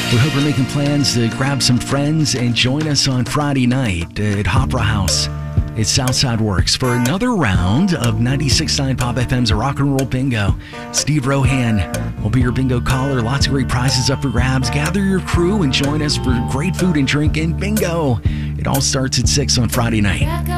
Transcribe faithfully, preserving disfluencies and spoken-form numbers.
We hope you're making plans to grab some friends and join us on Friday night at Opera House at Southside Works for another round of ninety-six point nine Pop F M's Rock and Roll Bingo. Steve Rohan will be your bingo caller. Lots of great prizes up for grabs. Gather your crew and join us for great food and drink and bingo. It all starts at six on Friday night.